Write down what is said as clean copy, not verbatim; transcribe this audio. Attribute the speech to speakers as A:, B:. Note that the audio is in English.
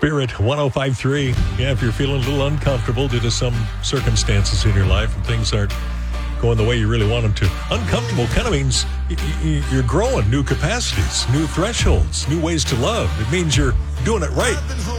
A: Spirit 105.3. Yeah, if you're feeling a little uncomfortable due to some circumstances in your life and things aren't going the way you really want them to. Uncomfortable kind of means you're growing new capacities, new thresholds, new ways to love. It means you're doing it right.